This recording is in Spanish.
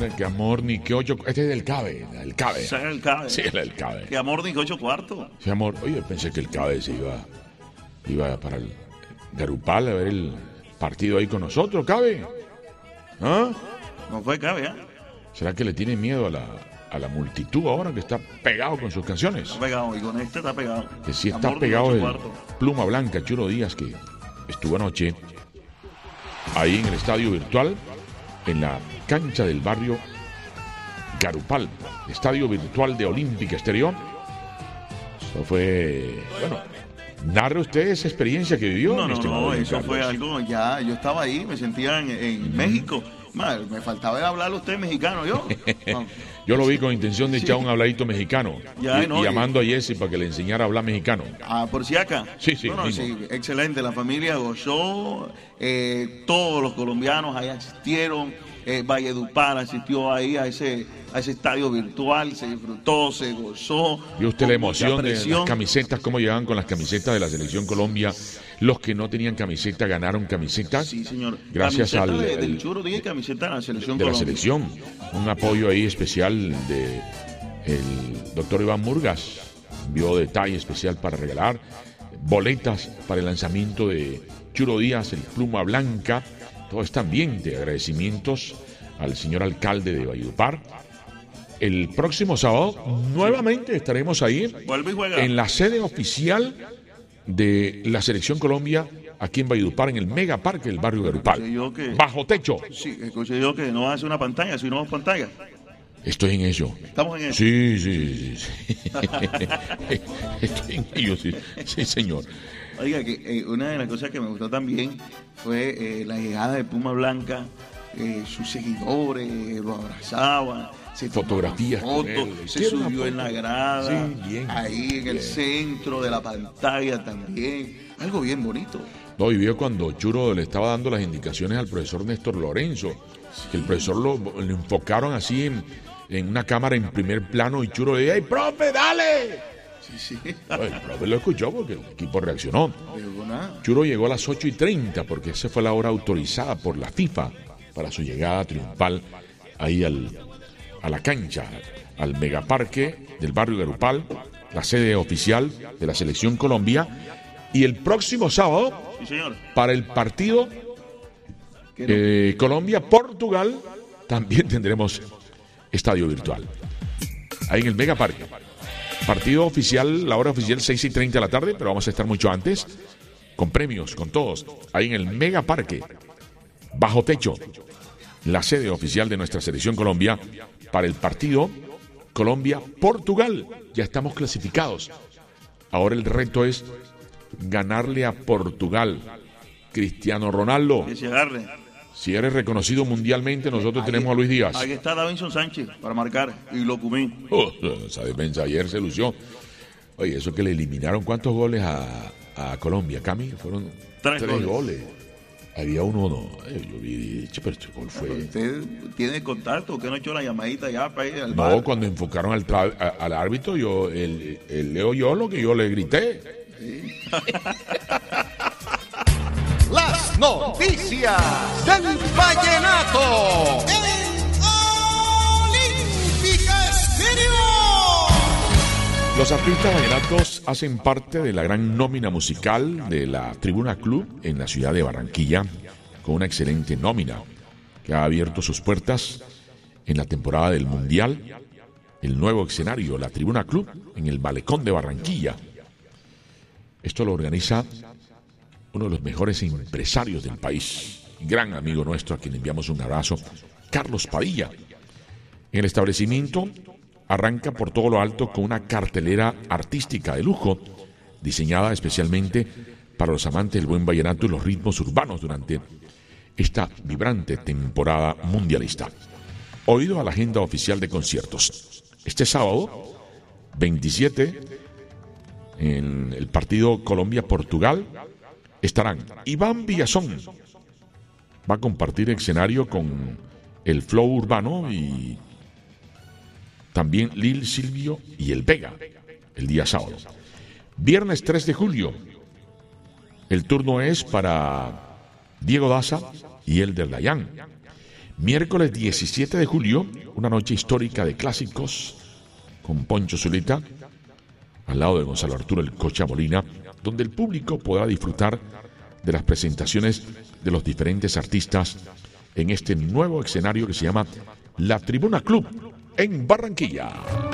Que amor ni que 8. Este es del CABE. El CABE. ¿Ese es el CABE? Sí, el CABE. Que amor ni que 8 cuartos. Sí, amor. Oye, pensé que el CABE se iba para el Garupal a ver el partido ahí con nosotros, CABE. ¿Ah? No fue CABE, ¿eh? ¿Será que le tiene miedo a la multitud ahora que está pegado con sus canciones? Está pegado, y con este está pegado. Que sí está Amor ni pegado 8 el cuartos. Pluma Blanca, Churo Díaz, que estuvo anoche ahí en el estadio virtual, en la cancha del barrio Garupal, estadio virtual de Olímpica Estéreo. Eso fue, bueno, narre usted esa experiencia que vivió. No, eso Carlos. fue algo, ya, yo estaba ahí, me sentía en México. Madre, me faltaba de hablarle a usted mexicano, yo. No. Yo lo vi con intención de echar un habladito mexicano Ya, no, llamando a Jesse para que le enseñara a hablar mexicano. Por si acá. Sí, No, mismo. sí, excelente. La familia gozó, todos los colombianos ahí asistieron. Valledupar asistió ahí a ese estadio virtual, se disfrutó, se gozó. ¿Vio usted la emoción de presión. las camisetas, cómo llegaban con las camisetas de la Selección Colombia? Los que no tenían camiseta ganaron camisetas. Sí, señor. Gracias camiseta al del Churo Díaz y camiseta de la Selección de la Colombia. selección. Un apoyo ahí especial de el doctor Iván Murgas. Envió detalle especial para regalar boletas para el lanzamiento de Churo Díaz, el Pluma Blanca. Todo este ambiente, agradecimientos al señor alcalde de Valledupar. El próximo sábado nuevamente estaremos ahí Vuelve y juega. en la sede oficial de la Selección Colombia aquí en Valledupar, en el Mega Parque del barrio Garupal. Escuché yo que- Bajo techo. Sí, escuché yo que no hace una pantalla, sino dos pantallas. Estoy en ello. Estamos en eso. Sí. Estoy en ello, sí. Sí, señor. Oiga, que una de las cosas que me gustó también fue la llegada de Puma Blanca, sus seguidores lo abrazaban, se Fotografías tomaban con fotos, él. se Quiero una subió foto. en la grada, Sí, bien, ahí en el bien. centro de la pantalla también, algo bien bonito. No, y vio cuando Churo le estaba dando las indicaciones al profesor Néstor Lorenzo, que el profesor lo enfocaron así en una cámara en primer plano y Churo le dijo, ¡ay, profe, dale! Sí. El profe lo escuchó porque el equipo reaccionó. Digo, nada. Churo llegó a las 8:30 porque esa fue la hora autorizada por la FIFA para su llegada triunfal ahí a la cancha, al megaparque del barrio Garupal, la sede oficial de la Selección Colombia. Y el próximo sábado, Sí, señor. para el partido ¿Qué no? Colombia-Portugal, también tendremos estadio virtual. Ahí en el megaparque. Partido oficial, la hora oficial 6:30 de la tarde, pero vamos a estar mucho antes, con premios, con todos. Ahí en el megaparque, bajo techo, la sede oficial de nuestra Selección Colombia para el partido Colombia-Portugal. Ya estamos clasificados. Ahora el reto es ganarle a Portugal. Cristiano Ronaldo, Que se agarre. si eres reconocido mundialmente, nosotros tenemos a Luis Díaz. Ahí está Davinson Sánchez para marcar y lo cumí. Esa defensa ayer se lució. Oye, eso que le eliminaron, ¿cuántos goles a Colombia, Cami? Fueron Tres goles. Había uno, no. Yo vi, che, pero este gol fue. ¿Usted tiene contacto? ¿Usted no echó la llamadita ya para ir al No, bar? cuando enfocaron al árbitro, él le oyó lo que yo le grité. Las noticias del vallenato. Olímpica Estéreo. Los artistas vallenatos hacen parte de la gran nómina musical de la Tribuna Club en la ciudad de Barranquilla, con una excelente nómina que ha abierto sus puertas en la temporada del Mundial, el nuevo escenario, la Tribuna Club, en el Malecón de Barranquilla. Esto lo organiza uno de los mejores empresarios del país, gran amigo nuestro a quien enviamos un abrazo, Carlos Padilla. En el establecimiento arranca por todo lo alto con una cartelera artística de lujo, diseñada especialmente para los amantes del buen vallenato y los ritmos urbanos durante esta vibrante temporada mundialista. Oído a la agenda oficial de conciertos. Este sábado, 27, en el partido Colombia-Portugal, estarán Iván Villazón. Va a compartir escenario con el Flow Urbano y también Lil Silvio y el Vega el día sábado. Viernes 3 de julio, el turno es para Diego Daza y Elder Dayan. Miércoles 17 de julio, una noche histórica de clásicos con Poncho Zuleta, al lado de Gonzalo Arturo El Cocha Molina, donde el público podrá disfrutar de las presentaciones de los diferentes artistas en este nuevo escenario que se llama La Tribuna Club en Barranquilla.